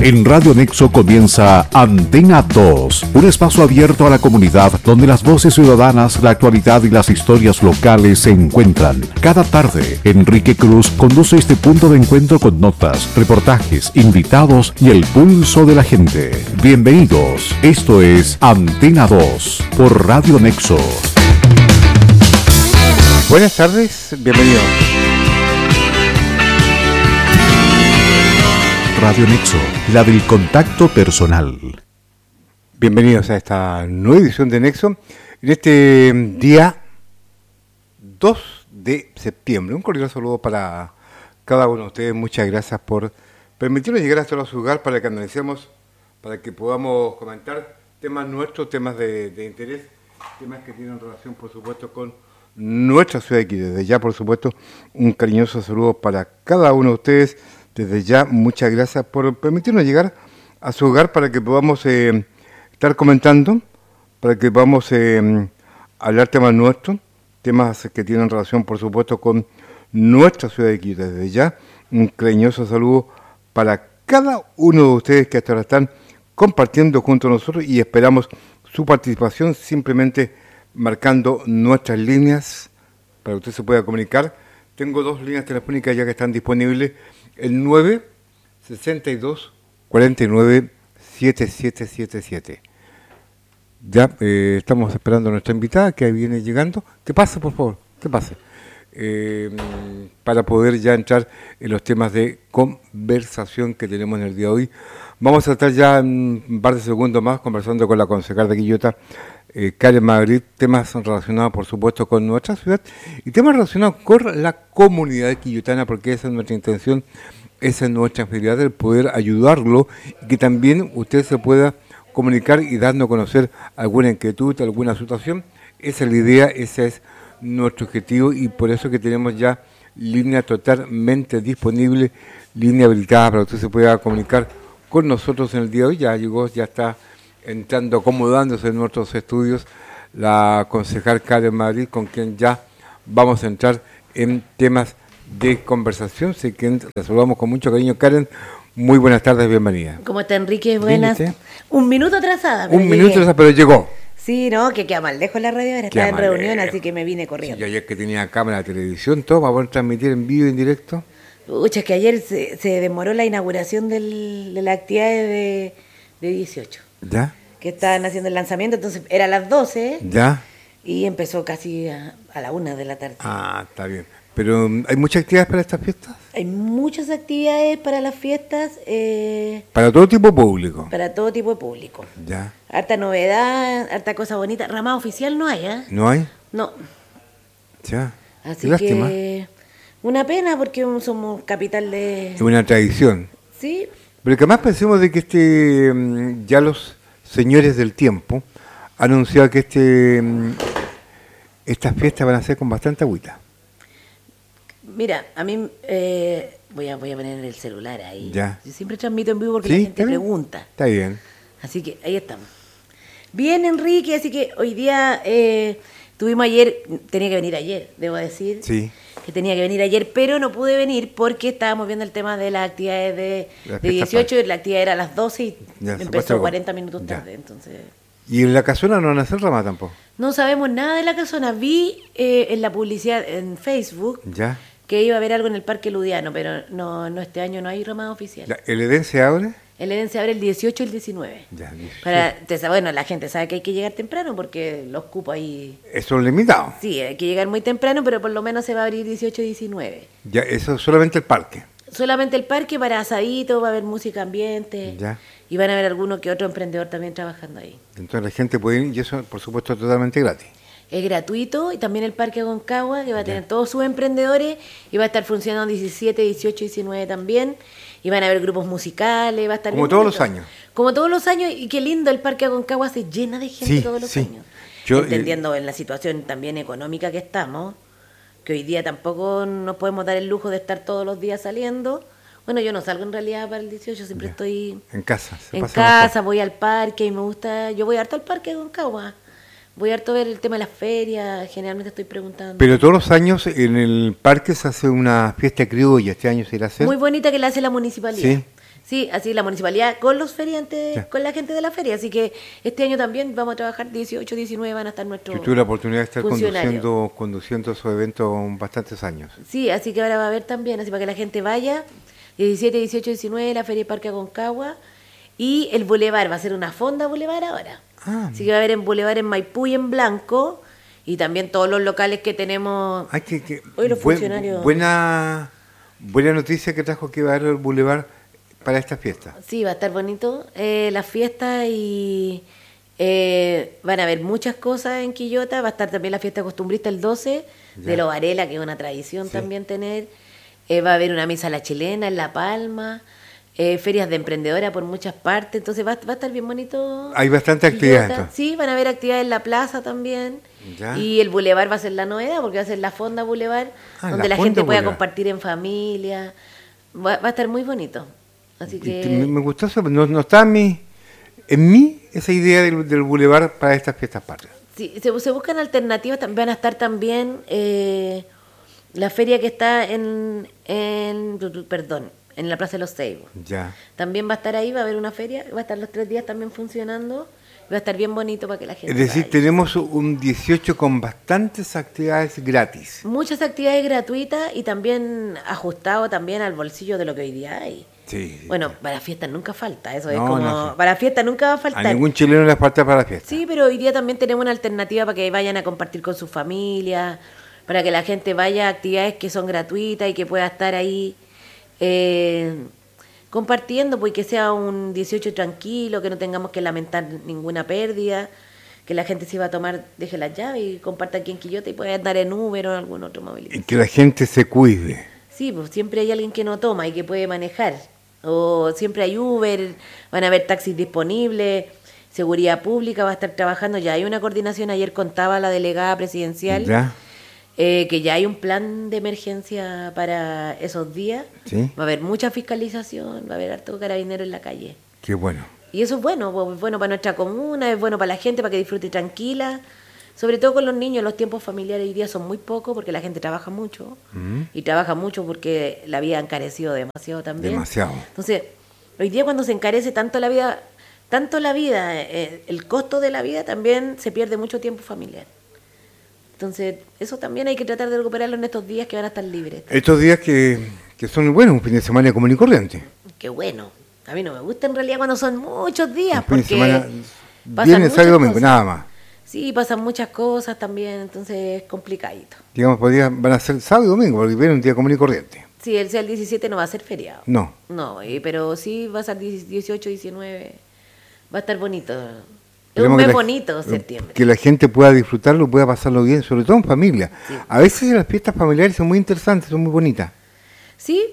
En Radio Nexo comienza Antena 2, un espacio abierto a la comunidad donde las voces ciudadanas, la actualidad y las historias locales se encuentran. Cada tarde, Enrique Cruz conduce este punto de encuentro con notas, reportajes, invitados y el pulso de la gente. Bienvenidos, esto es Antena 2 por Radio Nexo. Buenas tardes, bienvenidos. Radio Nexo, la del contacto personal. Bienvenidos a esta nueva edición de Nexo, en este día 2 de septiembre. Un cordial saludo para cada uno de ustedes. Muchas gracias por permitirnos llegar hasta su hogar para que analicemos, para que podamos comentar temas nuestros, temas de interés, temas que tienen relación, por supuesto, con nuestra ciudad de aquí. Desde ya, por supuesto, un cariñoso saludo para cada uno de ustedes. Desde ya, muchas gracias por permitirnos llegar a su hogar para que podamos estar comentando, para que podamos hablar temas nuestros, temas que tienen relación, por supuesto, con nuestra ciudad de Quito. Desde ya, un cariñoso saludo para cada uno de ustedes que hasta ahora están compartiendo junto a nosotros y esperamos su participación simplemente marcando nuestras líneas para que usted se pueda comunicar. Tengo dos líneas telefónicas ya que están disponibles. El 9-62-49-7777. Ya estamos esperando a nuestra invitada que viene llegando. Que pase, por favor, que pase. Para poder ya entrar en los temas de conversación que tenemos en el día de hoy. Vamos a estar ya en un par de segundos más conversando con la concejal de Quillota, Karen Madrid, temas relacionados por supuesto con nuestra ciudad y temas relacionados con la comunidad quillotana, porque esa es nuestra intención, esa es nuestra finalidad, el poder ayudarlo y que también usted se pueda comunicar y darnos a conocer alguna inquietud, alguna situación. Esa es la idea, ese es nuestro objetivo y por eso que tenemos ya línea totalmente disponible, línea habilitada para que usted se pueda comunicar con nosotros en el día de hoy. Ya llegó, ya está entrando, acomodándose en nuestros estudios, la concejal Karen Madrid, con quien ya vamos a entrar en temas de conversación. Así que la saludamos con mucho cariño. Karen, muy buenas tardes, bienvenida. ¿Cómo está, Enrique? Buenas. Un minuto atrasada. Un minuto atrasada, pero llegó. Sí, no, que queda mal lejos la radio, ahora estaba en reunión, así que me vine corriendo. Sí, ayer que tenía cámara de televisión, todo, para poder transmitir en vivo y en directo. Pucha, es que ayer se demoró la inauguración de las actividades de 18. ¿Ya? Que estaban haciendo el lanzamiento, entonces era a las 12. ¿Ya? Y empezó casi a la 1 de la tarde. Ah, está bien. Pero, ¿hay muchas actividades para estas fiestas? Hay muchas actividades para las fiestas. ¿Para todo tipo de público? Para todo tipo de público. Ya. Harta novedad, harta cosa bonita. Ramada oficial no hay, ¿eh? ¿No hay? No. Ya. Así que una pena porque somos capital de... Es una tradición. Sí. Pero que además pensemos de que ya los señores del tiempo han anunciado que estas fiestas van a ser con bastante agüita. Mira, a mí voy a poner el celular ahí. Ya. Yo siempre transmito en vivo porque ¿Sí? la gente pregunta. Está bien. Así que ahí estamos. Bien, Enrique, así que hoy día tuvimos ayer, tenía que venir ayer, debo decir. Sí. Que tenía que venir ayer, pero no pude venir porque estábamos viendo el tema de las actividades de 18 y la actividad era a las 12 y ya, empezó 40 minutos tarde. Ya. Entonces. ¿Y en la casona no van a hacer rama tampoco? No sabemos nada de la casona. Vi en la publicidad en Facebook ya que iba a haber algo en el Parque Ludiano, pero no este año no hay ramada oficial. ¿El Edén se abre? El Edén se abre el 18 y el 19. Ya, 18. Bueno, la gente sabe que hay que llegar temprano porque los cupos ahí... ¿Eso es limitado? Sí, hay que llegar muy temprano, pero por lo menos se va a abrir 18 y 19. Ya, eso es solamente el parque. Solamente el parque para asadito, va a haber música ambiente. Ya. Y van a haber alguno que otro emprendedor también trabajando ahí. Entonces la gente puede ir y eso, por supuesto, es totalmente gratis. Es gratuito y también el Parque Aconcagua, que va a tener todos sus emprendedores y va a estar funcionando 17, 18 y 19 también. Y van a haber grupos musicales, va a estar... Como todos los años. Como todos los años, y qué lindo, el Parque Aconcagua se llena de gente todos los años. Entendiendo en la situación también económica que estamos, que hoy día tampoco nos podemos dar el lujo de estar todos los días saliendo. Bueno, yo no salgo en realidad para el 18, siempre estoy... En casa. En casa, voy al parque y me gusta... Yo voy harto al Parque Aconcagua. voy harto a ver el tema de las ferias, generalmente estoy preguntando. Pero todos los años en el parque se hace una fiesta criolla, este año se irá a hacer. Muy bonita que la hace la municipalidad. Sí. Sí, así la municipalidad con los feriantes, ya, con la gente de la feria. Así que este año también vamos a trabajar 18, 19 van a estar nuestros. Yo tuve la oportunidad de estar conduciendo esos eventos bastantes años. Sí, así que ahora va a haber también, así para que la gente vaya. 17, 18, 19, la Feria Parque Aconcagua. Y el Boulevard, va a ser una fonda Boulevard ahora. Así que va a haber en Boulevard en Maipú y en Blanco. Y también todos los locales que tenemos. Hoy los funcionarios. Buena noticia que trajo que va a haber el Boulevard para esta fiesta. Sí, va a estar bonito la fiesta y van a haber muchas cosas en Quillota. Va a estar también la fiesta costumbrista el 12 de Lo Varela, que es una tradición también tener. Va a haber una misa a la chilena en La Palma, ferias de emprendedora por muchas partes. Entonces va a estar bien bonito. Hay bastante actividad. Sí, van a haber actividades en la plaza también. Ya. Y el Boulevard va a ser la novedad porque va a ser la Fonda Boulevard, donde la gente pueda compartir en familia. Va a estar muy bonito. Así que me gustó eso, no está en mí esa idea del Boulevard para estas fiestas patrias. Sí, se buscan alternativas, van a estar también la feria que está en la Plaza de los Ceibos. Ya. También va a estar ahí, va a haber una feria, va a estar los 3 días también funcionando, va a estar bien bonito para que la gente Es decir, vaya. Tenemos un 18 con bastantes actividades gratis. Muchas actividades gratuitas y también ajustado también al bolsillo de lo que hoy día hay. Sí, bueno, para fiestas nunca falta, eso es como, para fiestas nunca va a faltar. A ningún chileno le falta para la fiesta. Sí, pero hoy día también tenemos una alternativa para que vayan a compartir con su familia, para que la gente vaya a actividades que son gratuitas y que pueda estar ahí compartiendo, pues que sea un 18 tranquilo, que no tengamos que lamentar ninguna pérdida, que la gente se va a tomar, deje las llaves y comparta aquí en Quillota y pueda andar en Uber o en algún otro movilidad. Y que la gente se cuide. Sí, pues siempre hay alguien que no toma y que puede manejar. O siempre hay Uber, van a haber taxis disponibles, seguridad pública va a estar trabajando, ya hay una coordinación, ayer contaba la delegada presidencial, que ya hay un plan de emergencia para esos días, ¿sí? Va a haber mucha fiscalización, va a haber harto carabinero en la calle. Qué bueno. Y eso es bueno, pues, es bueno para nuestra comuna, es bueno para la gente, para que disfrute tranquila. Sobre todo con los niños, los tiempos familiares hoy día son muy pocos porque la gente trabaja mucho. Y trabaja mucho porque la vida ha encarecido demasiado también. Demasiado. Entonces, hoy día cuando se encarece tanto la vida, el costo de la vida, también se pierde mucho tiempo familiar. Entonces, eso también hay que tratar de recuperarlo en estos días que van a estar libres. Estos días que son, bueno, un fin de semana común y corriente. Qué bueno. A mí no me gusta en realidad cuando son muchos días. Un fin de semana, viernes, sábado y domingo, nada más. Sí, pasan muchas cosas también, entonces es complicadito. Digamos, van a ser sábado y domingo, porque viene un día común y corriente. Sí, el 17 no va a ser feriado. No. No, pero sí va a ser 18, 19, va a estar bonito. Es Queremos un mes bonito septiembre. Que la gente pueda disfrutarlo, pueda pasarlo bien, sobre todo en familia. Sí. A veces las fiestas familiares son muy interesantes, son muy bonitas. Sí,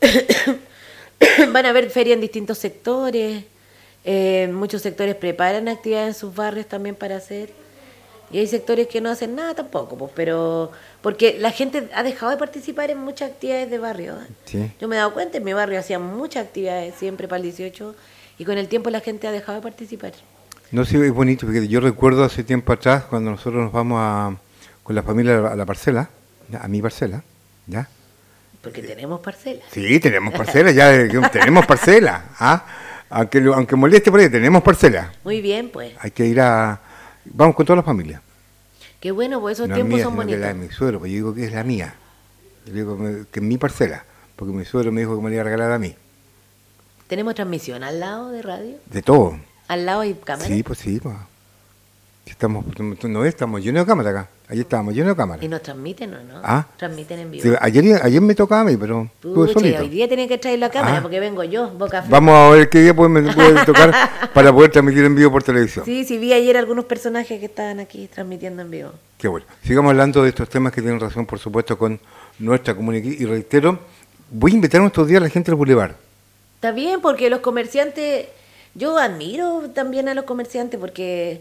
van a haber ferias en distintos sectores, muchos sectores preparan actividades en sus barrios también para hacer. Y hay sectores que no hacen nada tampoco, pues, pero porque la gente ha dejado de participar en muchas actividades de barrio. Sí. Yo me he dado cuenta, en mi barrio hacían muchas actividades siempre para el 18 y con el tiempo la gente ha dejado de participar. No, sí, es bonito, porque yo recuerdo hace tiempo atrás, cuando nosotros nos vamos con la familia a la parcela, a mi parcela, ¿ya? Porque tenemos parcela. Sí, tenemos parcela, tenemos parcela. Aunque moleste por ahí, tenemos parcela. Muy bien, pues. Hay que ir vamos con toda la familia. Qué bueno, pues esos no tiempos mía, son bonitos. Que la de mi suegro, pues yo digo que es la mía. Yo digo que es mi parcela, porque mi suegro me dijo que me la iba a regalar a mí. ¿Tenemos transmisión al lado de radio? De todo. ¿Al lado hay cámara? Sí, pues sí. Pues. Estamos llenos de cámara acá. Allí estábamos llenos de cámara. ¿Y nos transmiten o no? Transmiten en vivo. Sí, ayer me tocaba a mí, pero estuve solito. Hoy día tienen que traer la cámara porque vengo yo, boca fría. Vamos a ver qué día me puede tocar para poder transmitir en vivo por televisión. Sí, vi ayer algunos personajes que estaban aquí transmitiendo en vivo. Qué bueno. Sigamos hablando de estos temas que tienen relación, por supuesto, con nuestra comunidad. Y reitero, voy a invitar estos días a la gente del Boulevard. Está bien, porque los comerciantes, yo admiro también a los comerciantes porque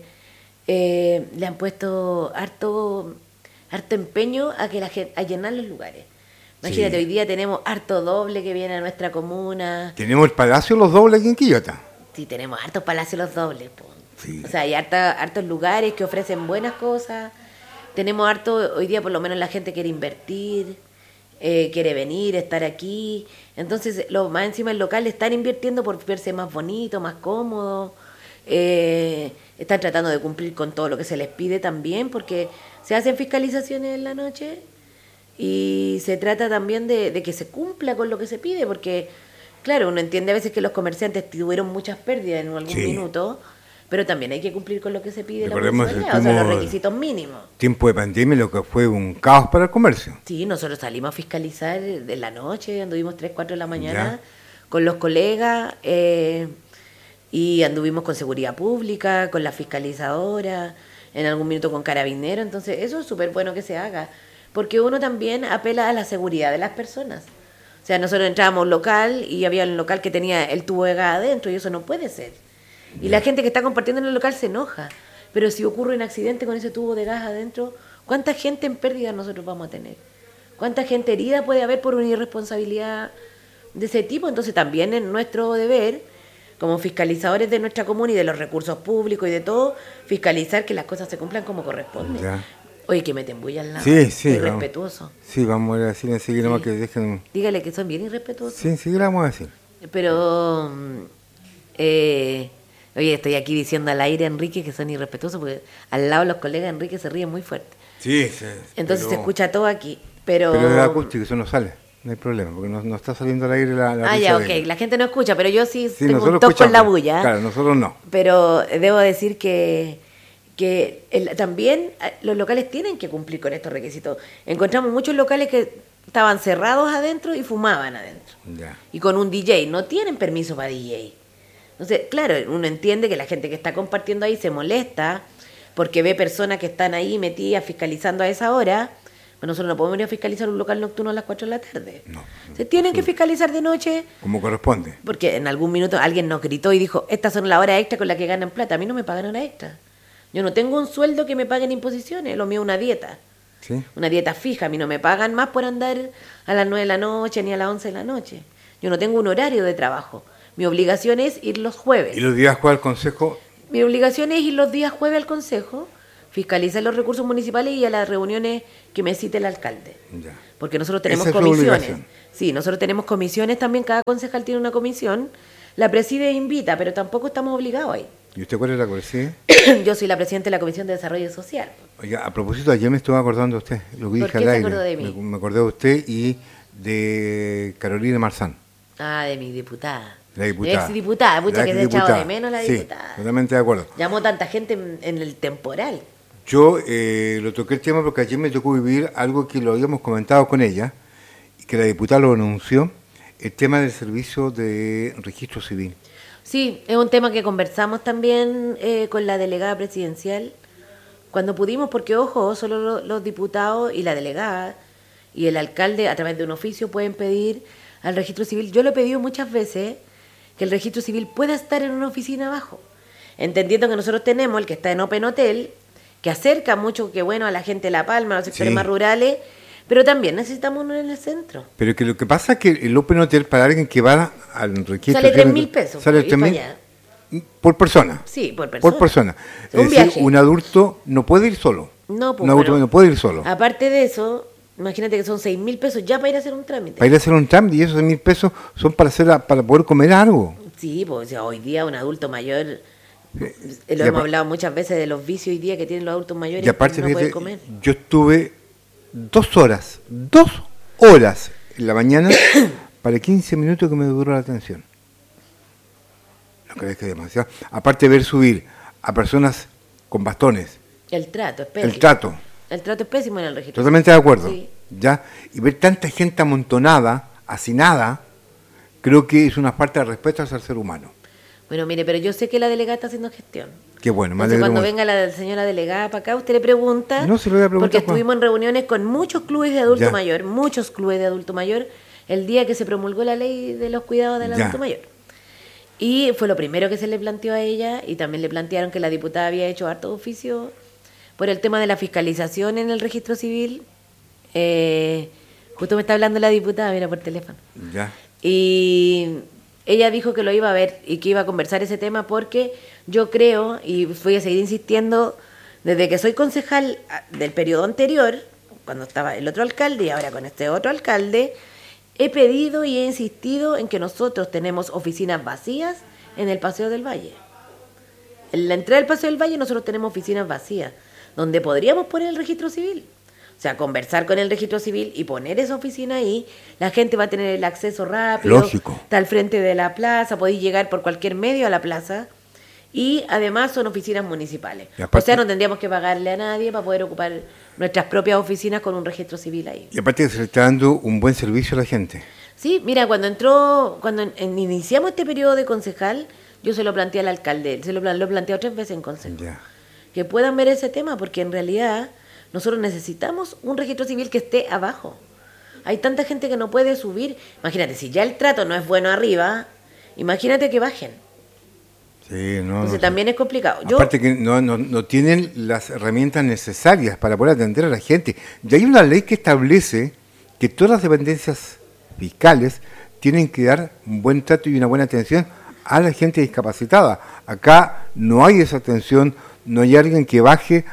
le han puesto harto empeño a llenar los lugares. Imagínate, hoy día tenemos harto doble que viene a nuestra comuna. Tenemos el Palacio Los Dobles aquí en Quillota. Sí, tenemos harto Palacio Los Dobles. Sí. O sea, hay hartos lugares que ofrecen buenas cosas. Tenemos harto, hoy día por lo menos la gente quiere invertir, quiere venir, estar aquí. Entonces, más encima el local están invirtiendo por verse más bonito, más cómodo. Están tratando de cumplir con todo lo que se les pide también, porque se hacen fiscalizaciones en la noche y se trata también de que se cumpla con lo que se pide, porque, claro, uno entiende a veces que los comerciantes tuvieron muchas pérdidas en algún minuto, pero también hay que cumplir con lo que se pide la municipalidad, o sea, los requisitos mínimos. Tiempo de pandemia, lo que fue un caos para el comercio. Sí, nosotros salimos a fiscalizar de la noche, anduvimos 3, 4 de la mañana con los colegas, y anduvimos con seguridad pública, con la fiscalizadora, en algún minuto con carabineros. Entonces eso es súper bueno que se haga, porque uno también apela a la seguridad de las personas. O sea, nosotros entrábamos a un local y había un local que tenía el tubo de gas adentro, y eso no puede ser. Y la gente que está compartiendo en el local se enoja. Pero si ocurre un accidente con ese tubo de gas adentro, ¿cuánta gente en pérdida nosotros vamos a tener? ¿Cuánta gente herida puede haber por una irresponsabilidad de ese tipo? Entonces también es nuestro deber, como fiscalizadores de nuestra comuna y de los recursos públicos y de todo, fiscalizar que las cosas se cumplan como corresponde. Oye, que meten bulla al lado. Sí, irrespetuoso. Sí, vamos a decir enseguida nomás que dejen... Dígale que son bien irrespetuosos. Sí, enseguida vamos a decir. Pero... oye, estoy aquí diciendo al aire a Enrique que son irrespetuosos, porque al lado los colegas de Enrique se ríen muy fuerte. Sí. Entonces se escucha todo aquí. Pero es acústico, eso no sale. No hay problema, porque no está saliendo al aire la ya, ok. La gente no escucha, pero yo sí tengo un toque con la bulla. Claro, nosotros no. Pero debo decir que también los locales tienen que cumplir con estos requisitos. Encontramos muchos locales que estaban cerrados adentro y fumaban adentro. Ya. Y con un DJ. No tienen permiso para DJ. Entonces, claro, uno entiende que la gente que está compartiendo ahí se molesta porque ve personas que están ahí metidas fiscalizando a esa hora. Pero nosotros no podemos ir a fiscalizar un local nocturno a las 4 de la tarde. No. Se tienen que fiscalizar de noche. Como corresponde. Porque en algún minuto alguien nos gritó y dijo, estas son las horas extra con las que ganan plata. A mí no me pagan horas extra. Yo no tengo un sueldo que me paguen imposiciones. Lo mío es una dieta. ¿Sí? Una dieta fija. A mí no me pagan más por andar a las 9 de la noche ni a las 11 de la noche. Yo no tengo un horario de trabajo. Mi obligación es ir los jueves. ¿Y los días jueves al consejo? Mi obligación es ir los días jueves al consejo, fiscalizar los recursos municipales y a las reuniones que me cite el alcalde. Ya. Porque nosotros tenemos Esa es comisiones. Sí, nosotros tenemos comisiones también, cada concejal tiene una comisión. La preside e invita, pero tampoco estamos obligados ahí. ¿Y usted cuál es la preside? Yo soy la presidenta de la Comisión de Desarrollo Social. Oiga, a propósito, ayer me estuve acordando de usted, lo dije al aire. ¿Por qué se acordó de mí? Me acordé de usted y de Carolina Marzán. Ah, de mi diputada. La diputada. Exdiputada, mucha que se ha echado de menos la diputada. Sí, totalmente de acuerdo. Llamó tanta gente en el temporal. Yo lo toqué el tema porque ayer me tocó vivir algo que lo habíamos comentado con ella, y que la diputada lo anunció, el tema del servicio de registro civil. Sí, es un tema que conversamos también con la delegada presidencial cuando pudimos, porque ojo, solo los diputados y la delegada y el alcalde a través de un oficio pueden pedir al registro civil. Yo lo he pedido muchas veces, que el registro civil pueda estar en una oficina abajo, entendiendo que nosotros tenemos el que está en Open Hotel, que acerca mucho, que bueno, a la gente de La Palma, a los sectores más rurales, pero también necesitamos uno en el centro. Pero que lo que pasa es que el Open Hotel, para alguien que va al registro... Sale 3.000 pesos. Sale 3.000 por persona. Sí, por persona. Por persona. Un viaje. Un adulto no puede ir solo. No, pues, un adulto no puede ir solo. Aparte de eso, imagínate que son 6.000 pesos ya para ir a hacer un trámite. Para ir a hacer un trámite, y esos 6.000 pesos son para poder comer algo. Sí, pues o sea, hoy día un adulto mayor... Lo hemos hablado muchas veces de los vicios hoy día que tienen los adultos mayores, y aparte, que no pueden comer. Yo estuve 2 horas en la mañana para 15 minutos que me duró la atención. No crees que es demasiado. Aparte de ver subir a personas con bastones. El trato es pésimo. El trato es pésimo en el registro. Totalmente de acuerdo. Sí. ¿Ya? Y ver tanta gente amontonada, hacinada, creo que es una falta de respeto hacia el ser humano. Bueno, mire, pero yo sé que la delegada está haciendo gestión. Qué bueno, Entonces, cuando venga la señora delegada para acá, usted le pregunta. No, se lo voy a preguntar. Porque estuvimos en reuniones con muchos clubes de adulto mayor, el día que se promulgó la ley de los cuidados del adulto mayor. Y fue lo primero que se le planteó a ella, y también le plantearon que la diputada había hecho harto oficio por el tema de la fiscalización en el registro civil. Justo me está hablando la diputada, mira, por teléfono. Ya. Y ella dijo que lo iba a ver y que iba a conversar ese tema porque yo creo, y voy a seguir insistiendo, desde que soy concejal del periodo anterior, cuando estaba el otro alcalde y ahora con este otro alcalde, he pedido y he insistido en que nosotros tenemos oficinas vacías en el Paseo del Valle. En la entrada del Paseo del Valle nosotros tenemos oficinas vacías, donde podríamos poner el registro civil. O sea, conversar con el registro civil y poner esa oficina ahí, la gente va a tener el acceso rápido. Lógico. Está al frente de la plaza, podéis llegar por cualquier medio a la plaza. Y además son oficinas municipales. O sea, no tendríamos que pagarle a nadie para poder ocupar nuestras propias oficinas con un registro civil ahí. Y aparte se le está dando un buen servicio a la gente. Sí, mira, cuando iniciamos este periodo de concejal, yo se lo planteé al alcalde, lo planteé 3 veces en consejo. Ya. Que puedan ver ese tema, porque en realidad nosotros necesitamos un registro civil que esté abajo. Hay tanta gente que no puede subir. Imagínate, si ya el trato no es bueno arriba, imagínate que bajen. Sí, no. Entonces también es complicado. Aparte que no tienen las herramientas necesarias para poder atender a la gente. Y hay una ley que establece que todas las dependencias fiscales tienen que dar un buen trato y una buena atención a la gente discapacitada. Acá no hay esa atención, no hay alguien que baje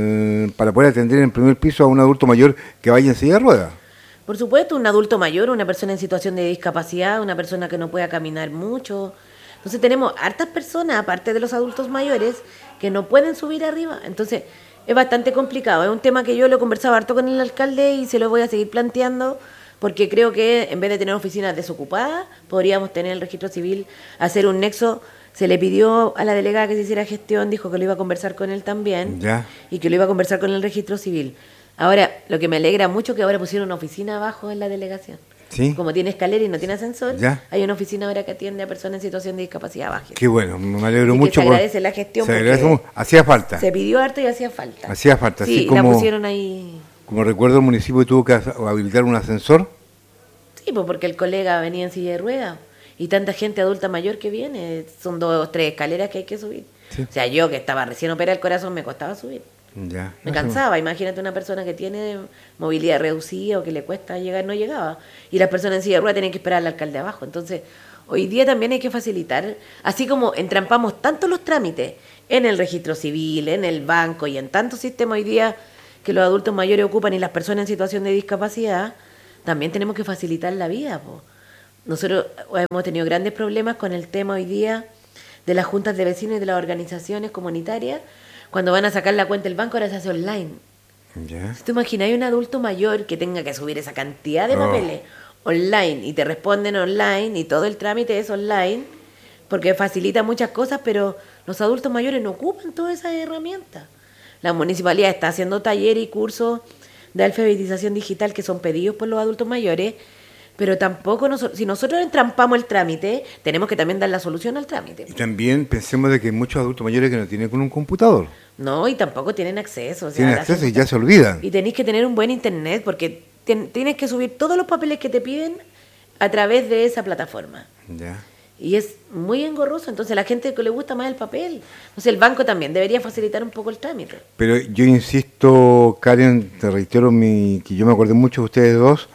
para poder atender en el primer piso a un adulto mayor que vaya en silla de ruedas. Por supuesto, un adulto mayor, una persona en situación de discapacidad, una persona que no pueda caminar mucho. Entonces tenemos hartas personas, aparte de los adultos mayores, que no pueden subir arriba. Entonces es bastante complicado. Es un tema que yo lo he conversado harto con el alcalde y se lo voy a seguir planteando, porque creo que en vez de tener oficinas desocupadas, podríamos tener el registro civil, hacer un nexo. Se le pidió a la delegada que se hiciera gestión, dijo que lo iba a conversar con él también, ya, y que lo iba a conversar con el registro civil. Ahora, lo que me alegra mucho es que ahora pusieron una oficina abajo en la delegación. ¿Sí? Como tiene escalera y no tiene ascensor, ya, hay una oficina ahora que atiende a personas en situación de discapacidad baja. Qué bueno, me alegro mucho. Se agradece la gestión. Se agradece, hacía falta. Se pidió harto y hacía falta. Hacía falta. Sí, así como, la pusieron ahí. Como recuerdo, el municipio tuvo que habilitar un ascensor. Sí, pues porque el colega venía en silla de ruedas. Y tanta gente adulta mayor que viene, son 2 o 3 escaleras que hay que subir. Sí. O sea, yo que estaba recién operada el corazón, me costaba subir. Ya. Me cansaba. Imagínate una persona que tiene movilidad reducida o que le cuesta llegar, no llegaba. Y las personas en silla de ruedas tienen que esperar al alcalde abajo. Entonces, hoy día también hay que facilitar, así como entrampamos tanto los trámites en el registro civil, en el banco y en tantos sistemas hoy día que los adultos mayores ocupan y las personas en situación de discapacidad, también tenemos que facilitar la vida, po. Nosotros hemos tenido grandes problemas con el tema hoy día de las juntas de vecinos y de las organizaciones comunitarias. Cuando van a sacar la cuenta del banco, ahora se hace online. Yeah. Si tú imaginas un adulto mayor que tenga que subir esa cantidad de papeles online y te responden online y todo el trámite es online, porque facilita muchas cosas, pero los adultos mayores no ocupan todas esas herramientas. La municipalidad está haciendo talleres y cursos de alfabetización digital que son pedidos por los adultos mayores, pero tampoco, si nosotros entrampamos el trámite, tenemos que también dar la solución al trámite. Y también pensemos de que hay muchos adultos mayores que no tienen con un computador. No, y tampoco tienen acceso. O sea, tienen acceso y ya se olvidan. Y tenéis que tener un buen internet, porque tienes que subir todos los papeles que te piden a través de esa plataforma. Ya. Y es muy engorroso, entonces a la gente que le gusta más el papel. Entonces el banco también debería facilitar un poco el trámite. Pero yo insisto, Karen, te reitero que yo me acordé mucho de ustedes dos,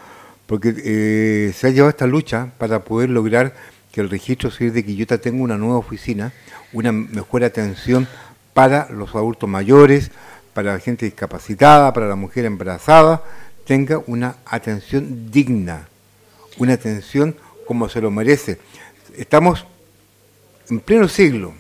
porque se ha llevado esta lucha para poder lograr que el registro civil de Quillota tenga una nueva oficina, una mejor atención para los adultos mayores, para la gente discapacitada, para la mujer embarazada, tenga una atención digna, una atención como se lo merece. Estamos en pleno siglo,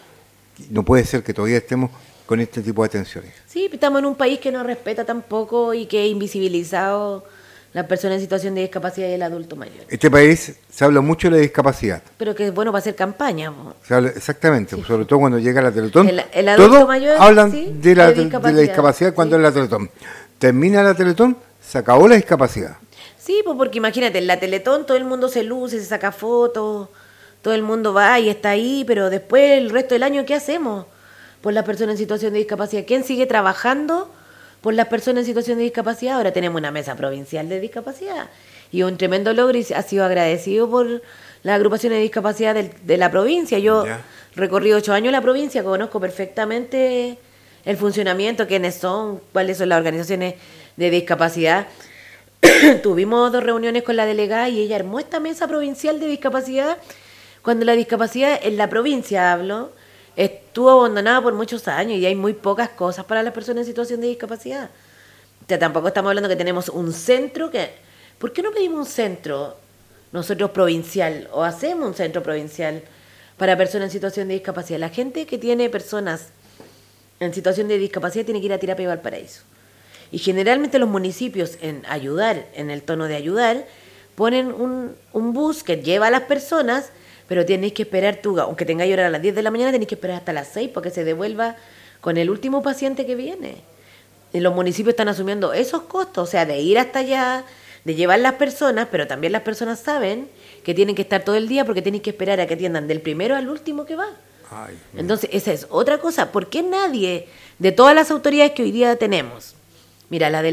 no puede ser que todavía estemos con este tipo de atenciones. Sí, estamos en un país que no respeta tampoco y que ha invisibilizado las personas en situación de discapacidad y el adulto mayor. Este país se habla mucho de la discapacidad. Pero que es bueno para hacer campaña. Se habla, exactamente, sí. Sobre todo cuando llega la Teletón. El adulto todos mayor, hablan sí, de la discapacidad cuando sí. es la Teletón. Termina la Teletón, se acabó la discapacidad. Sí, pues porque imagínate, en la Teletón todo el mundo se luce, se saca fotos, todo el mundo va y está ahí, pero después el resto del año, ¿qué hacemos por las personas en situación de discapacidad? ¿Quién sigue trabajando por las personas en situación de discapacidad? Ahora tenemos una mesa provincial de discapacidad y un tremendo logro y ha sido agradecido por las agrupaciones de discapacidad de la provincia. Yo recorrí 8 años la provincia, conozco perfectamente el funcionamiento, quiénes son, cuáles son las organizaciones de discapacidad. Tuvimos 2 reuniones con la delegada y ella armó esta mesa provincial de discapacidad cuando la discapacidad, en la provincia hablo, estuvo abandonada por muchos años y hay muy pocas cosas para las personas en situación de discapacidad. O sea, tampoco estamos hablando que tenemos un centro que... ¿Por qué no pedimos un centro nosotros provincial o hacemos un centro provincial para personas en situación de discapacidad? La gente que tiene personas en situación de discapacidad tiene que ir a Terapia de Valparaíso. Y generalmente los municipios, en ayudar, en el tono de ayudar, ponen un bus que lleva a las personas, pero tenéis que esperar tú, aunque tengáis hora a las 10 de la mañana, tenéis que esperar hasta las 6 para que se devuelva con el último paciente que viene. Y los municipios están asumiendo esos costos, o sea, de ir hasta allá, de llevar las personas, pero también las personas saben que tienen que estar todo el día porque tienen que esperar a que atiendan del primero al último que va. Ay, entonces, esa es otra cosa. ¿Por qué nadie de todas las autoridades que hoy día tenemos? Mira, la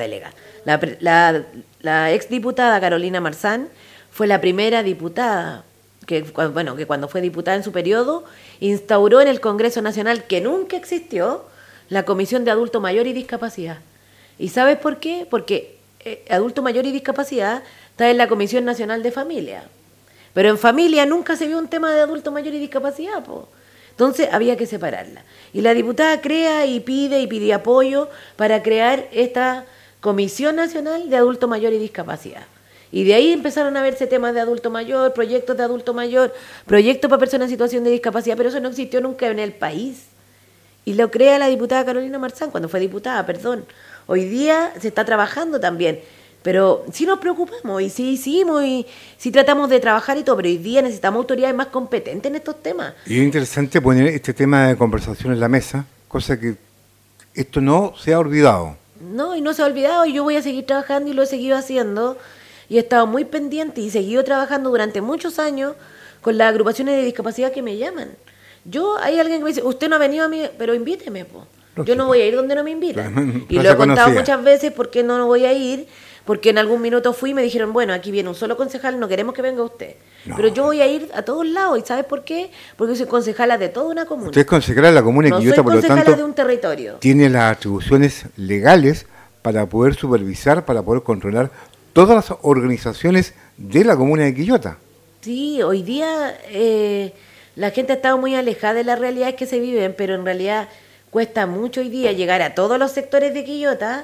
exdiputada Carolina Marzán fue la primera diputada que cuando fue diputada en su periodo instauró en el Congreso Nacional, que nunca existió, la Comisión de Adulto Mayor y Discapacidad. ¿Y sabes por qué? Porque Adulto Mayor y Discapacidad está en la Comisión Nacional de Familia. Pero en familia nunca se vio un tema de adulto mayor y discapacidad, po. Entonces había que separarla. Y la diputada crea y pide apoyo para crear esta Comisión Nacional de Adulto Mayor y Discapacidad. Y de ahí empezaron a verse temas de adulto mayor, proyectos de adulto mayor, proyectos para personas en situación de discapacidad, pero eso no existió nunca en el país. Y lo crea la diputada Carolina Marzán, cuando fue diputada, perdón. Hoy día se está trabajando también. Pero sí nos preocupamos y sí hicimos y sí tratamos de trabajar y todo, pero hoy día necesitamos autoridades más competentes en estos temas. Y es interesante poner este tema de conversación en la mesa, cosa que esto no se ha olvidado. No, y no se ha olvidado, y yo voy a seguir trabajando y lo he seguido haciendo, y he estado muy pendiente y he seguido trabajando durante muchos años con las agrupaciones de discapacidad que me llaman. Hay alguien que me dice, usted no ha venido a mí, pero invíteme, po. Yo no voy a ir donde no me invitan. Y lo he contado muchas veces porque no voy a ir. Porque en algún minuto fui y me dijeron, bueno, aquí viene un solo concejal, no queremos que venga usted. No. Pero yo voy a ir a todos lados, ¿y sabes por qué? Porque soy concejala de toda una comuna. Usted es concejala de la comuna de Quillota, por lo tanto, soy concejala de un territorio. Tiene las atribuciones legales para poder supervisar, para poder controlar todas las organizaciones de la comuna de Quillota. Sí, hoy día la gente ha estado muy alejada de las realidades que se viven, pero en realidad cuesta mucho hoy día llegar a todos los sectores de Quillota,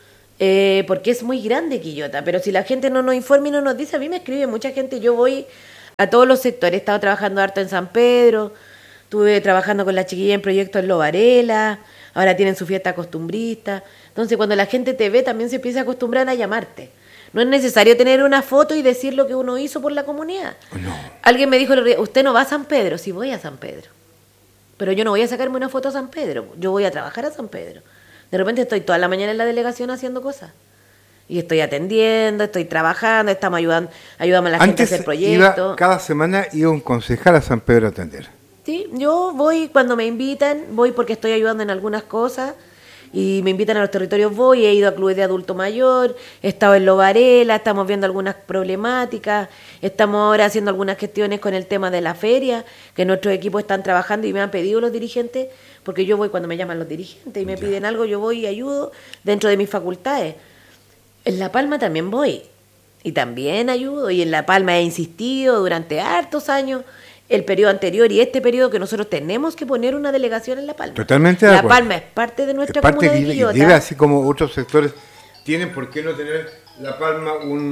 porque es muy grande Quillota, pero si la gente no nos informa y no nos dice, a mí me escribe mucha gente, yo voy a todos los sectores, he estado trabajando harto en San Pedro, estuve trabajando con la chiquilla en proyectos en Lo Varela, ahora tienen su fiesta costumbrista, entonces cuando la gente te ve también se empieza a acostumbrar a llamarte. No es necesario tener una foto y decir lo que uno hizo por la comunidad. No. Alguien me dijo, usted no va a San Pedro, sí voy a San Pedro, pero yo no voy a sacarme una foto a San Pedro, yo voy a trabajar a San Pedro. De repente estoy toda la mañana en la delegación haciendo cosas. Y estoy atendiendo, estoy trabajando, estamos ayudando a la gente a hacer proyectos. Cada semana iba un concejal a San Pedro a atender. Sí, yo voy cuando me invitan, voy porque estoy ayudando en algunas cosas. Y me invitan a los territorios, voy, he ido a clubes de adulto mayor, he estado en Lo Varela, estamos viendo algunas problemáticas, estamos ahora haciendo algunas gestiones con el tema de la feria, que nuestros equipos están trabajando y me han pedido los dirigentes, porque yo voy cuando me llaman los dirigentes y me piden algo, yo voy y ayudo dentro de mis facultades. En La Palma también voy y también ayudo, y en La Palma he insistido durante hartos años, el periodo anterior y este periodo, que nosotros tenemos que poner una delegación en La Palma. Totalmente de acuerdo. La Palma es parte de nuestra comuna de Quillota. Y debe, así como otros sectores tienen, ¿por qué no tener La Palma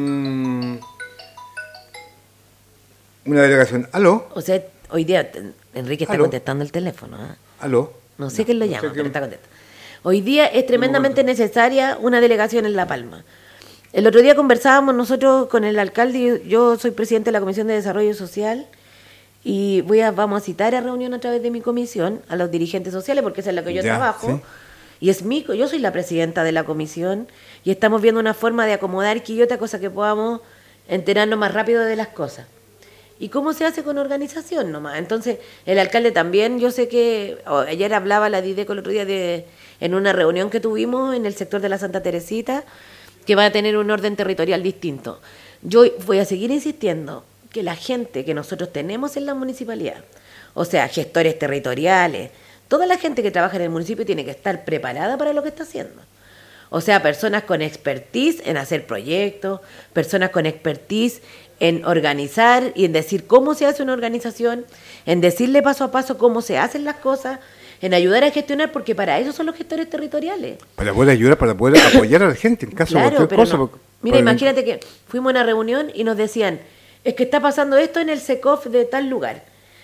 una delegación? ¿Aló? O sea, hoy día Enrique está contestando el teléfono. ¿Eh? ¿Aló? No sé quién lo llama, pero está contestando. Hoy día es tremendamente necesaria una delegación en La Palma. El otro día conversábamos nosotros con el alcalde, yo soy presidente de la Comisión de Desarrollo Social, y vamos a citar a reunión a través de mi comisión a los dirigentes sociales, porque esa es la que yo trabajo. ¿Sí? Y yo soy la presidenta de la comisión, y estamos viendo una forma de acomodar Quillota, cosa que podamos enterarnos más rápido de las cosas. ¿Y cómo se hace con organización nomás? Entonces, el alcalde también, yo sé que ayer hablaba la Dideco el otro día en una reunión que tuvimos en el sector de la Santa Teresita, que va a tener un orden territorial distinto. Yo voy a seguir insistiendo que la gente que nosotros tenemos en la municipalidad, o sea, gestores territoriales, toda la gente que trabaja en el municipio tiene que estar preparada para lo que está haciendo. O sea, personas con expertise en hacer proyectos, personas con expertise en organizar y en decir cómo se hace una organización, en decirle paso a paso cómo se hacen las cosas, en ayudar a gestionar, porque para eso son los gestores territoriales. Para poder ayudar, para poder apoyar a la gente en caso de cualquier cosa. No. Mira, imagínate que fuimos a una reunión y nos decían, es que está pasando esto en el SECOF de tal lugar.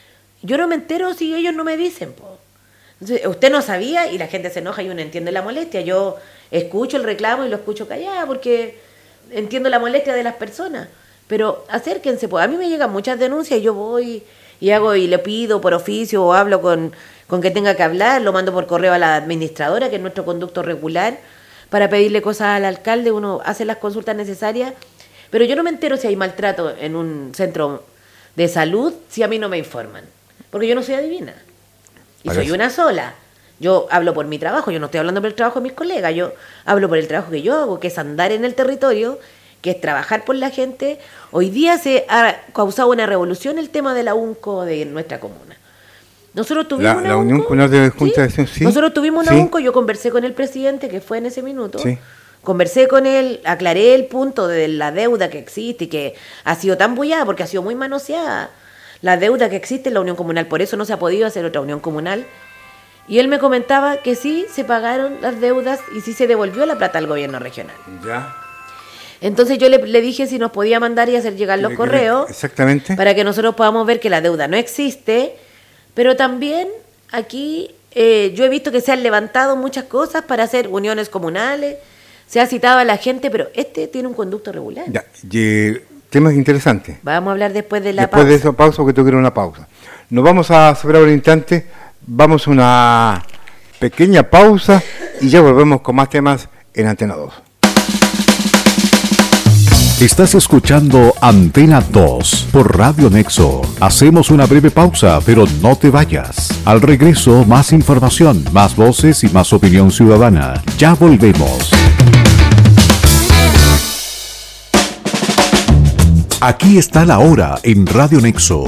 Yo no me entero si ellos no me dicen, po. Entonces, usted no sabía y la gente se enoja y uno entiende la molestia. Yo escucho el reclamo y lo escucho callada porque entiendo la molestia de las personas. Pero acérquense, pues a mí me llegan muchas denuncias y yo voy y hago y le pido por oficio o hablo con que tenga que hablar, lo mando por correo a la administradora, que es nuestro conducto regular, para pedirle cosas al alcalde, uno hace las consultas necesarias, pero yo no me entero si hay maltrato en un centro de salud si a mí no me informan, porque yo no soy adivina, y soy una sola. Yo hablo por mi trabajo, yo no estoy hablando por el trabajo de mis colegas, yo hablo por el trabajo que yo hago, que es andar en el territorio, que es trabajar por la gente. Hoy día se ha causado una revolución el tema de la UNCO de nuestra comuna. Nosotros tuvimos la Unión Comunal de Junta de Acción, sí. Nosotros tuvimos una UNCO, yo conversé con el presidente, que fue en ese minuto, conversé con él, aclaré el punto de la deuda que existe y que ha sido tan bullada porque ha sido muy manoseada la deuda que existe en la Unión Comunal, por eso no se ha podido hacer otra Unión Comunal. Y él me comentaba que sí se pagaron las deudas y sí se devolvió la plata al gobierno regional. Ya. Entonces yo le dije si nos podía mandar y hacer llegar los correos. Exactamente. Para que nosotros podamos ver que la deuda no existe. Pero también aquí yo he visto que se han levantado muchas cosas para hacer uniones comunales. Se ha citado a la gente, pero este tiene un conducto regular. Ya, temas interesantes. Vamos a hablar después de la pausa. Después de esa pausa, porque tengo que ir a una pausa. Nos vamos a separar un instante. Vamos a una pequeña pausa y ya volvemos con más temas en Antena 2. Estás escuchando Antena 2 por Radio Nexo. Hacemos una breve pausa, pero no te vayas. Al regreso, más información, más voces y más opinión ciudadana. Ya volvemos. Aquí está la hora en Radio Nexo.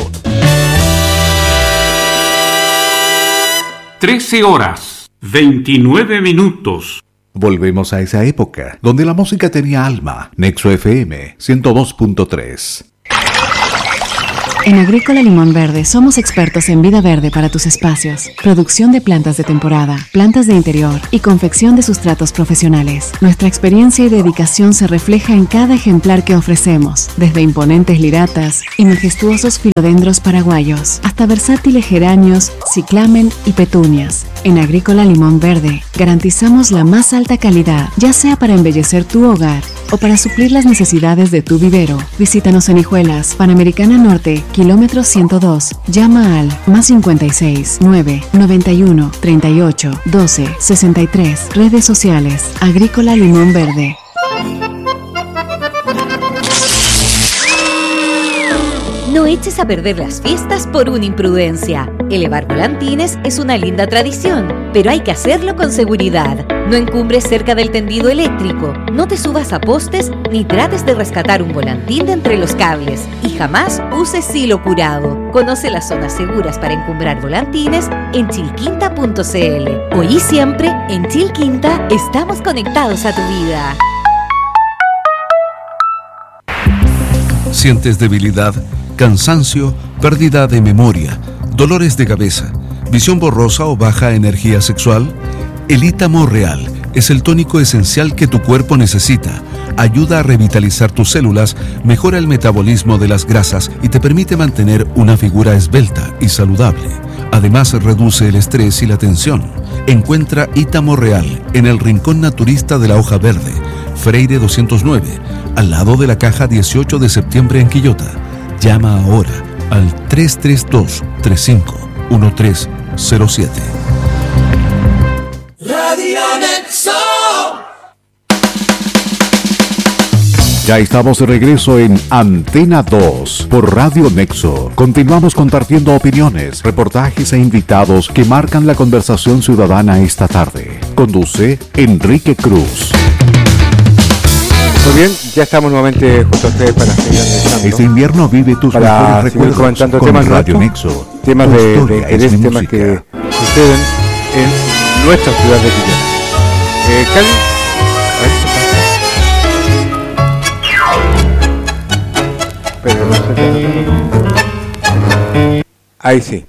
13 horas, 29 minutos. Volvemos a esa época, donde la música tenía alma. Nexo FM 102.3. En Agrícola Limón Verde somos expertos en vida verde para tus espacios, producción de plantas de temporada, plantas de interior y confección de sustratos profesionales. Nuestra experiencia y dedicación se refleja en cada ejemplar que ofrecemos, desde imponentes liratas y majestuosos filodendros paraguayos, hasta versátiles geranios, ciclamen y petunias. En Agrícola Limón Verde garantizamos la más alta calidad, ya sea para embellecer tu hogar o para suplir las necesidades de tu vivero. Visítanos en Hijuelas, Panamericana Norte, kilómetro 102. Llama al +56 9 91 38 12 63. Redes sociales. Agrícola Limón Verde. No eches a perder las fiestas por una imprudencia. Elevar volantines es una linda tradición, pero hay que hacerlo con seguridad. No encumbres cerca del tendido eléctrico, no te subas a postes ni trates de rescatar un volantín de entre los cables y jamás uses silo curado. Conoce las zonas seguras para encumbrar volantines en chilquinta.cl. Hoy y siempre, en Chilquinta, estamos conectados a tu vida. ¿Sientes debilidad, cansancio, pérdida de memoria, dolores de cabeza, visión borrosa o baja energía sexual? El Ítamo Real es el tónico esencial que tu cuerpo necesita. Ayuda a revitalizar tus células, mejora el metabolismo de las grasas y te permite mantener una figura esbelta y saludable. Además, reduce el estrés y la tensión. Encuentra Ítamo Real en el Rincón Naturista de la Hoja Verde, Freire 209, al lado de la caja 18 de septiembre en Quillota. Llama ahora al 332-35-1307. Radio Nexo. Ya estamos de regreso en Antena 2 por Radio Nexo. Continuamos compartiendo opiniones, reportajes e invitados que marcan la conversación ciudadana esta tarde. Conduce Enrique Cruz. Muy bien, ya estamos nuevamente junto a ustedes para seguir analizando. Este invierno vive tus mejores recuerdos comentando con temas Radio nuestros, Nexo. temas de interés, temas que suceden en nuestra ciudad de Quillota. Cali, Pero no sé. Ahí sí.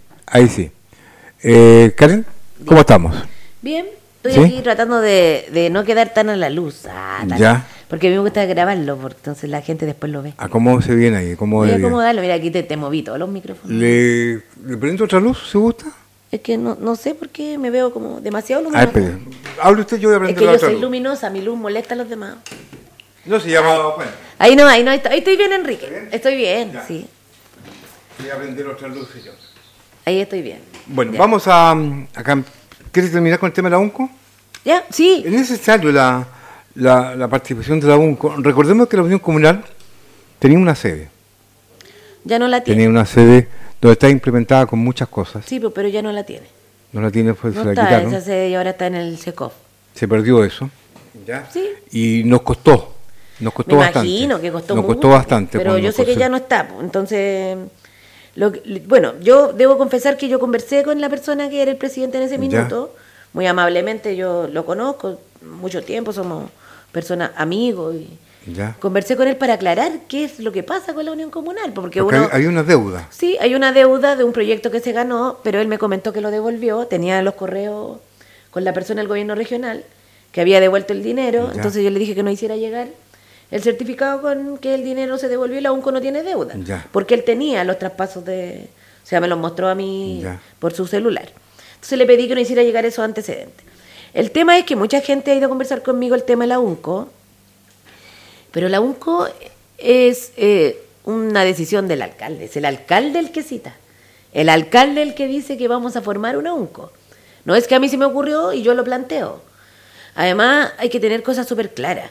Karen, ¿cómo estamos? Bien, estoy aquí tratando de no quedar tan a la luz. Ya. Porque a mí me gusta grabarlo, porque entonces la gente después lo ve. ¿Cómo se viene ahí? Voy a acomodarlo, mira, aquí te moví todos los micrófonos. ¿Le prendo otra luz, si gusta? Es que no sé por qué me veo como demasiado luminosa. Espere. Hable usted, yo voy a prender la otra luz. Es que yo soy luz. Luminosa, mi luz molesta a los demás. No se llama... Bueno. Ahí estoy bien, Enrique. ¿Bien? Estoy bien, ya. Sí. Voy a prender otra luz, yo. Ahí estoy bien. Bueno, ya. Vamos a... acá. ¿Quieres terminar con el tema de la UNCO? Ya, sí. Es necesario la participación de la UNCO. Recordemos que la Unión Comunal tenía una sede. Ya no la tiene. Tenía una sede donde está implementada con muchas cosas. Sí, pero ya no la tiene. No la tiene, pues no se la está quitaron. Esa sede y ahora está en el SECOF. Se perdió eso. ¿Ya? Sí. Y nos costó bastante. Me imagino que costó mucho. Nos costó bastante. Pero yo sé que ya no está. Entonces, bueno, yo debo confesar que yo conversé con la persona que era el presidente en ese minuto. Ya. Muy amablemente, yo lo conozco mucho tiempo, somos personas amigos. Y ya. Conversé con él para aclarar qué es lo que pasa con la Unión Comunal. Porque hay una deuda. Sí, hay una deuda de un proyecto que se ganó, pero él me comentó que lo devolvió. Tenía los correos con la persona del gobierno regional que había devuelto el dinero. Ya. Entonces yo le dije que no hiciera llegar el certificado con que el dinero se devolvió y la UNCO no tiene deuda. Ya. Porque él tenía los traspasos o sea, me los mostró a mí ya. por su celular. Entonces le pedí que no hiciera llegar esos antecedentes. El tema es que mucha gente ha ido a conversar conmigo el tema de la UNCO, pero la UNCO es una decisión del alcalde. Es el alcalde el que cita. El alcalde el que dice que vamos a formar una UNCO. No es que a mí se me ocurrió y yo lo planteo. Además, hay que tener cosas súper claras.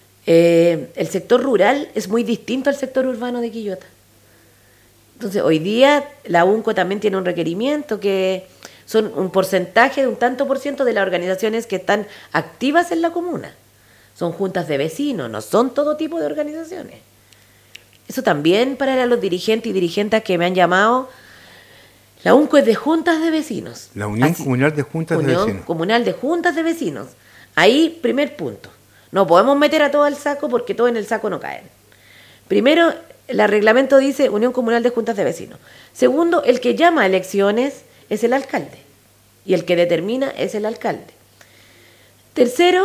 El sector rural es muy distinto al sector urbano de Quillota. Entonces, hoy día la UNCO también tiene un requerimiento que son un porcentaje de un tanto por ciento de las organizaciones que están activas en la comuna. Son juntas de vecinos, no son todo tipo de organizaciones. Eso también para los dirigentes y dirigentas que me han llamado. La UNCO es de juntas de vecinos. La Unión Comunal de Juntas de Vecinos. Unión Comunal de Juntas de Vecinos. Ahí, primer punto. No podemos meter a todo al saco porque todo en el saco no caen. Primero, el reglamento dice Unión Comunal de Juntas de Vecinos. Segundo, el que llama a elecciones es el alcalde. Y el que determina es el alcalde. Tercero,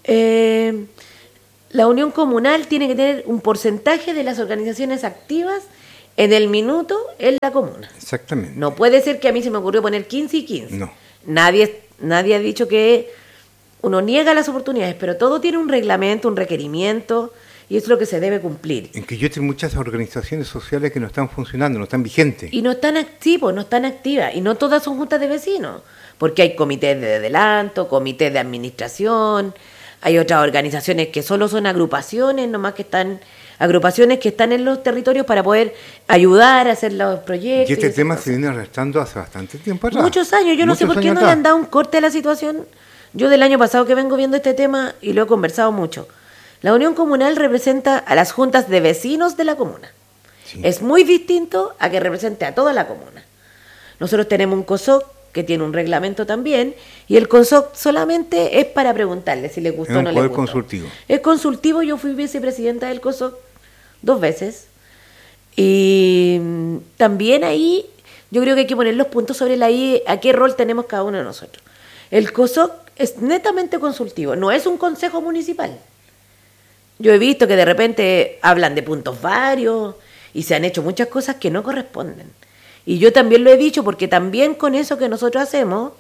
la Unión Comunal tiene que tener un porcentaje de las organizaciones activas en el minuto en la comuna. Exactamente. No puede ser que a mí se me ocurrió poner 15 y 15. No. Nadie ha dicho que uno niega las oportunidades, pero todo tiene un reglamento, un requerimiento, y es lo que se debe cumplir. En Quillota hay muchas organizaciones sociales que no están funcionando, no están vigentes. Y no están activos, no están activas, y no todas son juntas de vecinos, porque hay comités de adelanto, comités de administración, hay otras organizaciones que solo son agrupaciones, nomás que están en los territorios para poder ayudar a hacer los proyectos. Y este tema se viene arrastrando hace bastante tiempo atrás. Muchos años, yo no sé por qué no le han dado un corte a la situación. Yo del año pasado que vengo viendo este tema y lo he conversado mucho. La Unión Comunal representa a las juntas de vecinos de la comuna. Sí. Es muy distinto a que represente a toda la comuna. Nosotros tenemos un COSOC que tiene un reglamento también, y el COSOC solamente es para preguntarle si le gustó o no le gustó. Es consultivo. Es consultivo, yo fui vicepresidenta del COSOC 2 veces, y también ahí yo creo que hay que poner los puntos sobre la I, a qué rol tenemos cada uno de nosotros. El COSOC es netamente consultivo, no es un consejo municipal. Yo he visto que de repente hablan de puntos varios y se han hecho muchas cosas que no corresponden. Y yo también lo he dicho porque también con eso que nosotros hacemos,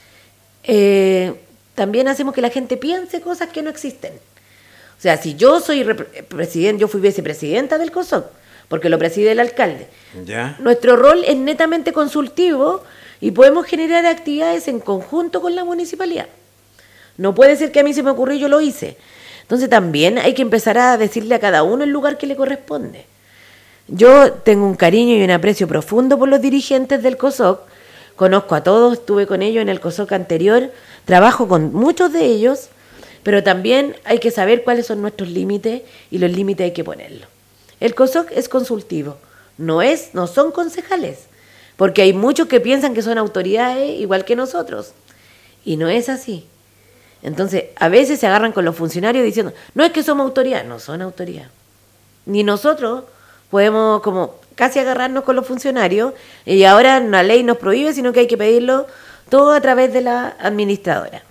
también hacemos que la gente piense cosas que no existen. O sea, si yo soy presidente, yo fui vicepresidenta del COSOC, porque lo preside el alcalde. ¿Ya? Nuestro rol es netamente consultivo y podemos generar actividades en conjunto con la municipalidad. No puede ser que a mí se me ocurrió y yo lo hice. Entonces también hay que empezar a decirle a cada uno el lugar que le corresponde. Yo tengo un cariño y un aprecio profundo por los dirigentes del COSOC, conozco a todos, estuve con ellos en el COSOC anterior, trabajo con muchos de ellos, pero también hay que saber cuáles son nuestros límites y los límites hay que ponerlos. El COSOC es consultivo, no son concejales, porque hay muchos que piensan que son autoridades igual que nosotros, y no es así. Entonces, a veces se agarran con los funcionarios diciendo, no es que somos autoridad, no son autoridad. Ni nosotros podemos como casi agarrarnos con los funcionarios y ahora la ley nos prohíbe, sino que hay que pedirlo todo a través de la administradora.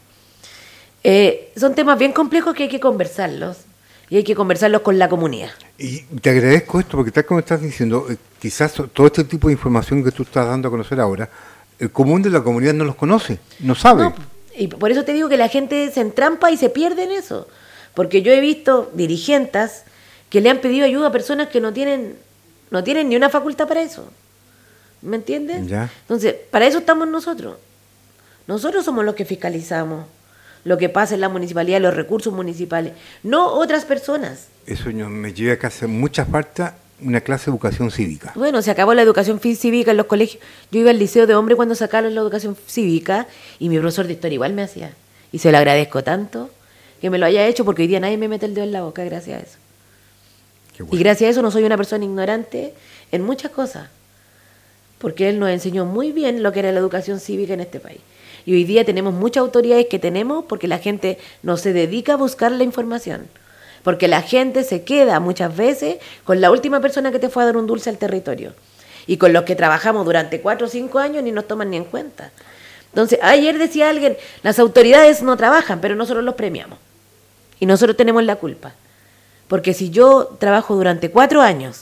Son temas bien complejos que hay que conversarlos y hay que conversarlos con la comunidad. Y te agradezco esto porque tal como estás diciendo, quizás todo este tipo de información que tú estás dando a conocer ahora, el común de la comunidad no los conoce, no sabe. No, y por eso te digo que la gente se entrampa y se pierde en eso. Porque yo he visto dirigentes que le han pedido ayuda a personas que no tienen ni una facultad para eso. ¿Me entiendes? Ya. Entonces, para eso estamos nosotros. Nosotros somos los que fiscalizamos lo que pasa en la municipalidad, los recursos municipales, no otras personas. Eso me lleva a que hace mucha falta una clase de educación cívica. Bueno, se acabó la educación cívica en los colegios. Yo iba al liceo de hombre cuando sacaron la educación cívica y mi profesor de historia igual me hacía. Y se lo agradezco tanto que me lo haya hecho porque hoy día nadie me mete el dedo en la boca gracias a eso. Qué bueno. Y gracias a eso no soy una persona ignorante en muchas cosas. Porque él nos enseñó muy bien lo que era la educación cívica en este país. Y hoy día tenemos muchas autoridades que tenemos porque la gente no se dedica a buscar la información. Porque la gente se queda muchas veces con la última persona que te fue a dar un dulce al territorio. Y con los que trabajamos durante 4 o 5 años ni nos toman ni en cuenta. Entonces, ayer decía alguien, las autoridades no trabajan, pero nosotros los premiamos. Y nosotros tenemos la culpa. Porque si yo trabajo durante 4 años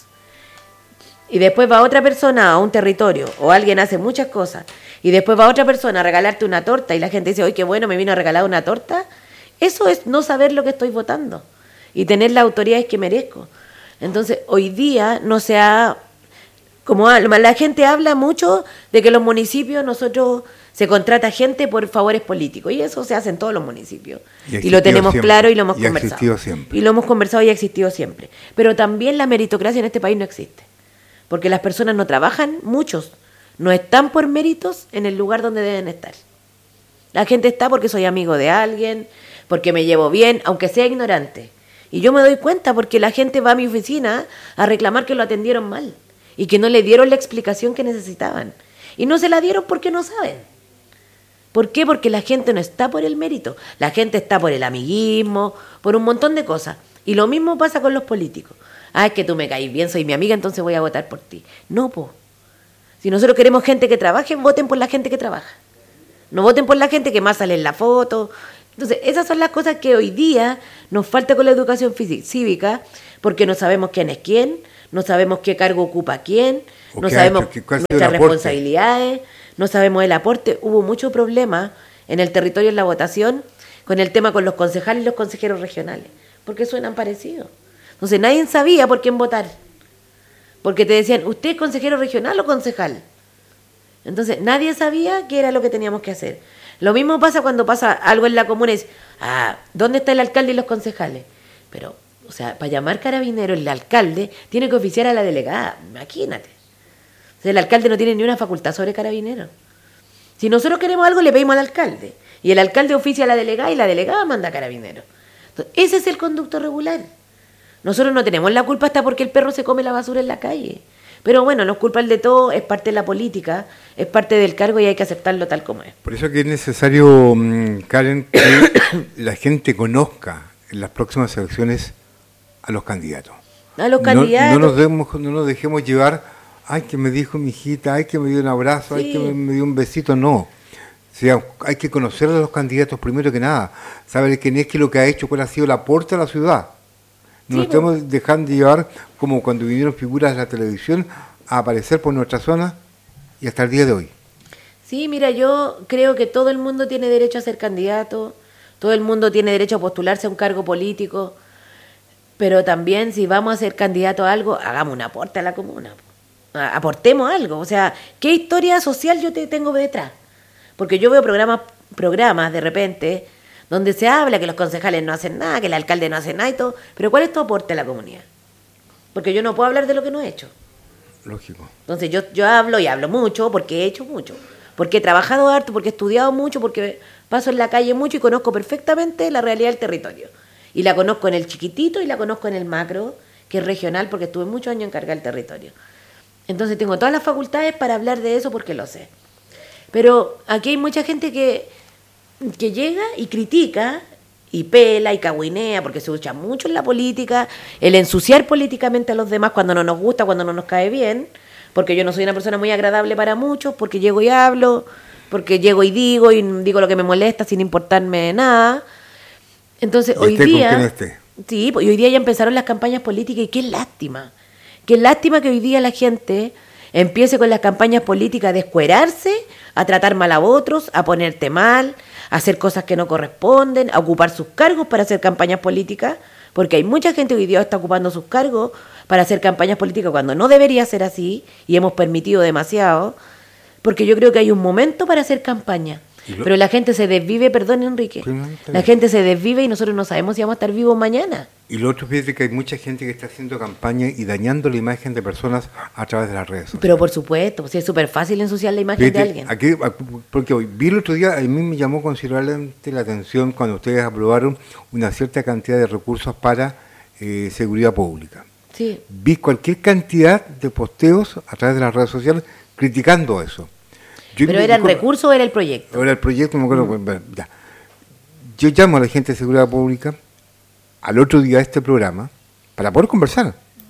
y después va otra persona a un territorio o alguien hace muchas cosas y después va otra persona a regalarte una torta y la gente dice, ¡ay, qué bueno, me vino a regalar una torta! Eso es no saber lo que estoy votando y tener las autoridades que merezco. Entonces, hoy día no se ha... Como la gente habla mucho de que los municipios, nosotros se contrata gente por favores políticos, y eso se hace en todos los municipios. Y lo tenemos siempre, claro y lo hemos conversado. Y lo hemos conversado y ha existido siempre. Pero también la meritocracia en este país no existe. Porque las personas no trabajan, muchos no están por méritos en el lugar donde deben estar. La gente está porque soy amigo de alguien, porque me llevo bien, aunque sea ignorante. Y yo me doy cuenta porque la gente va a mi oficina a reclamar que lo atendieron mal y que no le dieron la explicación que necesitaban. Y no se la dieron porque no saben. ¿Por qué? Porque la gente no está por el mérito. La gente está por el amiguismo, por un montón de cosas. Y lo mismo pasa con los políticos. Es que tú me caes bien, soy mi amiga, entonces voy a votar por ti. No, po. Si nosotros queremos gente que trabaje, voten por la gente que trabaja. No voten por la gente que más sale en la foto. Entonces, esas son las cosas que hoy día nos falta con la educación cívica, porque no sabemos quién es quién, no sabemos qué cargo ocupa quién, no sabemos nuestras responsabilidades, no sabemos el aporte. Hubo mucho problema en el territorio en la votación con el tema con los concejales y los consejeros regionales, porque suenan parecidos. Entonces, nadie sabía por quién votar, porque te decían, ¿usted es consejero regional o concejal? Entonces, nadie sabía qué era lo que teníamos que hacer. Lo mismo pasa cuando pasa algo en la comuna y es, ¿dónde está el alcalde y los concejales? Pero, o sea, para llamar Carabineros, el alcalde tiene que oficiar a la delegada, imagínate. O sea, el alcalde no tiene ni una facultad sobre Carabineros. Si nosotros queremos algo, le pedimos al alcalde. Y el alcalde oficia a la delegada y la delegada manda a Carabineros. Entonces, ese es el conducto regular. Nosotros no tenemos la culpa hasta porque el perro se come la basura en la calle. Pero bueno, nos culpan de todo, es parte de la política, es parte del cargo y hay que aceptarlo tal como es. Por eso que es necesario, Karen, que la gente conozca en las próximas elecciones a los candidatos. A los candidatos. No nos dejemos llevar, ay, que me dijo mi hijita, ay, que me dio un abrazo, sí, ay, que me dio un besito, no. O sea, hay que conocer a los candidatos primero que nada, saber quién es, qué es lo que ha hecho, cuál ha sido el aporte a la ciudad. No nos estamos dejando llevar como cuando vinieron figuras de la televisión a aparecer por nuestra zona y hasta el día de hoy. Sí, mira, yo creo que todo el mundo tiene derecho a ser candidato, todo el mundo tiene derecho a postularse a un cargo político, pero también si vamos a ser candidato a algo, hagamos un aporte a la comuna, aportemos algo. O sea, ¿qué historia social yo te tengo detrás? Porque yo veo programas de repente donde se habla que los concejales no hacen nada, que el alcalde no hace nada y todo, pero ¿cuál es tu aporte a la comunidad? Porque yo no puedo hablar de lo que no he hecho. Lógico. Entonces yo hablo y hablo mucho porque he hecho mucho, porque he trabajado harto, porque he estudiado mucho, porque paso en la calle mucho y conozco perfectamente la realidad del territorio. Y la conozco en el chiquitito y la conozco en el macro, que es regional, porque estuve muchos años encargada del territorio. Entonces tengo todas las facultades para hablar de eso porque lo sé. Pero aquí hay mucha gente que llega y critica y pela y cagüinea, porque se usa mucho en la política, el ensuciar políticamente a los demás cuando no nos gusta, cuando no nos cae bien, porque yo no soy una persona muy agradable para muchos, porque llego y hablo, porque llego y digo lo que me molesta sin importarme nada. Entonces hoy día, sí, y hoy día ya empezaron las campañas políticas y qué lástima que hoy día la gente empiece con las campañas políticas a descuerarse, a tratar mal a otros, a ponerte mal, a hacer cosas que no corresponden, a ocupar sus cargos para hacer campañas políticas, porque hay mucha gente que hoy día está ocupando sus cargos para hacer campañas políticas cuando no debería ser así, y hemos permitido demasiado, porque yo creo que hay un momento para hacer campaña. Pero la gente se desvive, perdón Enrique, la gente se desvive y nosotros no sabemos si vamos a estar vivos mañana. Y lo otro, fíjate que hay mucha gente que está haciendo campaña y dañando la imagen de personas a través de las redes sociales. Pero por supuesto, si es súper fácil ensuciar la imagen de alguien. Porque hoy vi el otro día, a mí me llamó considerablemente la atención cuando ustedes aprobaron una cierta cantidad de recursos para seguridad pública. Sí. Vi cualquier cantidad de posteos a través de las redes sociales criticando eso. ¿Pero era el recurso o era el proyecto? Era el proyecto, no me acuerdo. Ya. Yo llamo a la gente de seguridad pública al otro día de este programa para poder conversar.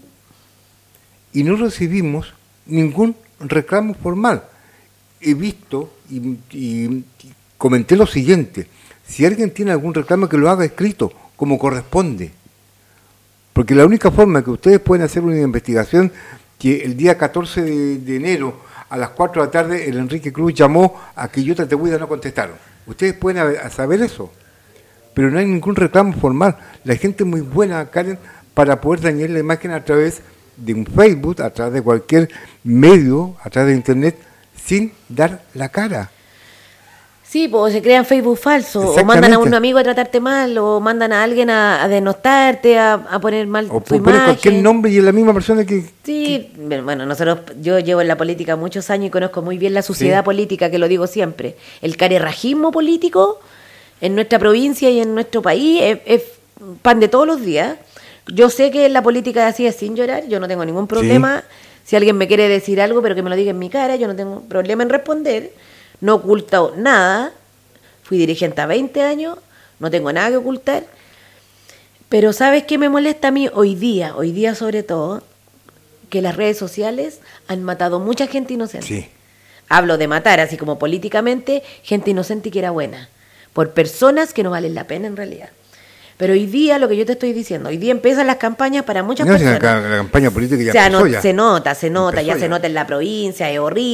Y no recibimos ningún reclamo formal. He visto y comenté lo siguiente: si alguien tiene algún reclamo, que lo haga escrito, como corresponde. Porque la única forma que ustedes pueden hacer una investigación, que el día 14 de enero a las 4 de la tarde el Enrique Cruz llamó a Quillota Tehuida, no contestaron. Ustedes pueden saber eso, pero no hay ningún reclamo formal. La gente es muy buena, Karen, para poder dañar la imagen a través de un Facebook, a través de cualquier medio, a través de Internet, sin dar la cara. Sí, pues se crean Facebook falsos, o mandan a un amigo a tratarte mal, o mandan a alguien a denostarte, a poner mal o tu imagen. O ponen cualquier nombre y es la misma persona que... Sí, bueno, yo llevo en la política muchos años y conozco muy bien la suciedad política, que lo digo siempre. El carerrajismo político en nuestra provincia y en nuestro país es pan de todos los días. Yo sé que la política así es sin llorar, yo no tengo ningún problema. Si alguien me quiere decir algo, pero que me lo diga en mi cara, yo no tengo problema en responder. No oculto nada, fui dirigente a 20 años, no tengo nada que ocultar, pero ¿sabes qué me molesta a mí hoy día sobre todo? Que las redes sociales han matado mucha gente inocente. Sí. Hablo de matar, así como políticamente, gente inocente y que era buena, por personas que no valen la pena en realidad. Pero hoy día, lo que yo te estoy diciendo, hoy día empiezan las campañas para muchas personas. La campaña política ya se nota, ya se nota en la provincia, es horrible.